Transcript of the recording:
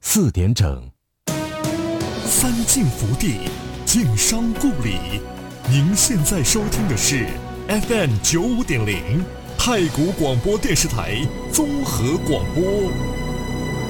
4点整， 三晋福地，晋商故里。您现在收听的是 FM 95.0太谷广播电视台综合广播。